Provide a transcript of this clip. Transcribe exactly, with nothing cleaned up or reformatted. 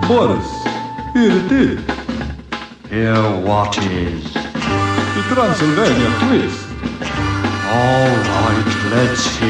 Boris, here it is. Here what is? The Transylvania twist. All right, let's hear